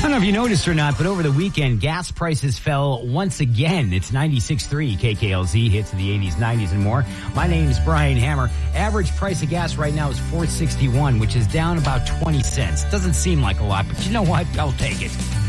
don't know if you noticed or not, but over the weekend, gas prices fell once again. It's 96.3 KKLZ, hits of the 80s, 90s, and more. My name is Brian Hammer. Average price of gas right now is $4.61, which is down about 20 cents. Doesn't seem like a lot, but you know what? I'll take it.